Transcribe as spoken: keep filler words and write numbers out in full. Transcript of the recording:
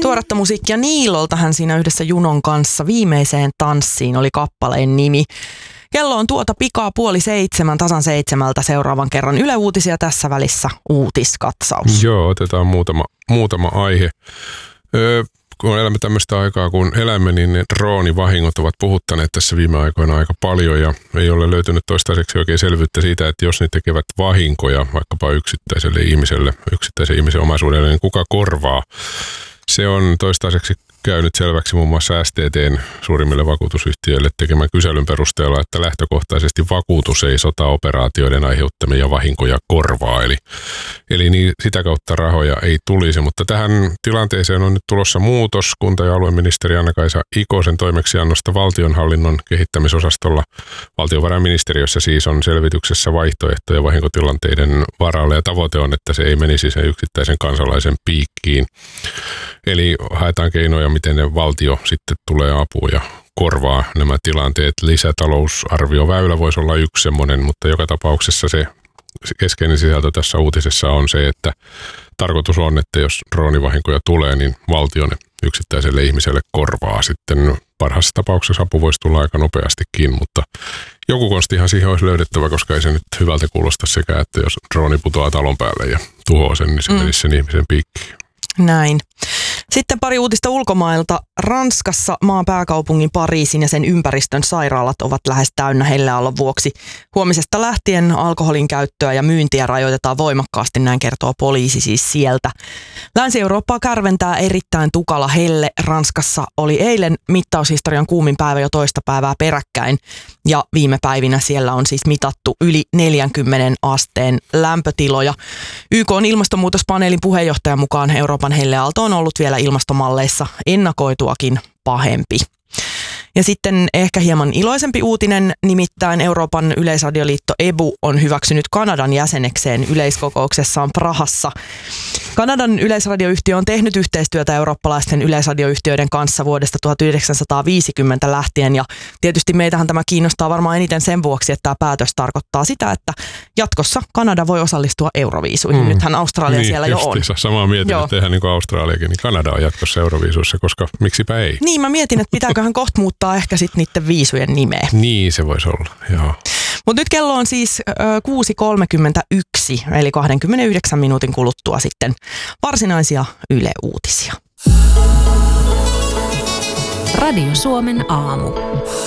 Tuoretta musiikkia Niilolta, hän siinä yhdessä Junon kanssa Viimeiseen tanssiin oli kappaleen nimi. Kello on tuota pikaa puoli seitsemän, tasan seitsemältä seuraavan kerran Yle Uutisia, tässä välissä uutiskatsaus. Joo, otetaan muutama, muutama aihe. Öö, kun elämme tämmöistä aikaa, kun elämme, niin ne droonivahingot ovat puhuttaneet tässä viime aikoina aika paljon ja ei ole löytynyt toistaiseksi oikein selvyyttä siitä, että jos ne tekevät vahinkoja vaikkapa yksittäiselle ihmiselle, yksittäisen ihmisen omaisuudelle, niin kuka korvaa? Se on toistaiseksi käynyt selväksi muun muassa S T T:n suurimmille vakuutusyhtiöille tekemän kyselyn perusteella, että lähtökohtaisesti vakuutus ei sotaoperaatioiden aiheuttamia vahinkoja korvaa. Eli, eli niin, sitä kautta rahoja ei tulisi, mutta tähän tilanteeseen on nyt tulossa muutos. Kunta- ja alueministeri Anna-Kaisa Ikosen toimeksiannosta valtionhallinnon kehittämisosastolla valtiovarainministeriössä siis on selvityksessä vaihtoehtoja vahinkotilanteiden varalle ja tavoite on, että se ei menisi sen yksittäisen kansalaisen piikkiin. Eli haetaan keinoja, miten ne valtio sitten tulee apuun ja korvaa nämä tilanteet. Lisätalousarvioväylä voisi olla yksi semmoinen, mutta joka tapauksessa se keskeinen sisältö tässä uutisessa on se, että tarkoitus on, että jos droonivahinkoja tulee, niin valtio ne yksittäiselle ihmiselle korvaa sitten. Parhaassa tapauksessa apu voisi tulla aika nopeastikin, mutta joku konstihan siihen olisi löydettävä, koska ei se nyt hyvältä kuulosta sekä, että jos drooni putoaa talon päälle ja tuhoaa sen, niin se mm. menisi sen ihmisen piikkiin. Näin. Sitten pari uutista ulkomailta. Ranskassa maan pääkaupungin Pariisin ja sen ympäristön sairaalat ovat lähes täynnä helleaallon vuoksi. Huomisesta lähtien alkoholin käyttöä ja myyntiä rajoitetaan voimakkaasti, näin kertoo poliisi siis sieltä. Länsi-Eurooppaa kärventää erittäin tukala helle. Ranskassa oli eilen mittaushistorian kuumin päivä jo toista päivää peräkkäin. Ja viime päivinä siellä on siis mitattu yli neljänkymmenen asteen lämpötiloja. Y K:n ilmastonmuutospaneelin puheenjohtajan mukaan Euroopan helleaalto on ollut vielä ilmastomalleissa ennakoituakin pahempi. Ja sitten ehkä hieman iloisempi uutinen, nimittäin Euroopan yleisradioliitto E B U on hyväksynyt Kanadan jäsenekseen yleiskokouksessaan Prahassa. Kanadan yleisradioyhtiö on tehnyt yhteistyötä eurooppalaisten yleisradioyhtiöiden kanssa vuodesta tuhatyhdeksänsataaviisikymmentä lähtien ja tietysti meitähän tämä kiinnostaa varmaan eniten sen vuoksi, että tämä päätös tarkoittaa sitä, että jatkossa Kanada voi osallistua Euroviisuihin. Mm. Nythän Australia niin, siellä jo on. Samaa mietin, Joo. että tehdään niin kuin Australiakin, niin Kanada on jatkossa Euroviisuissa, koska miksipä ei. Niin, mä mietin, että pitääköhän kohta muuttaa ehkä sitten niiden viisujen nimeä. Niin, se voisi olla, joo. Mutta nyt kello on siis kuusi kolmekymmentäyksi, eli kaksikymmentäyhdeksän minuutin kuluttua sitten varsinaisia Yle Uutisia. Radio Suomen aamu.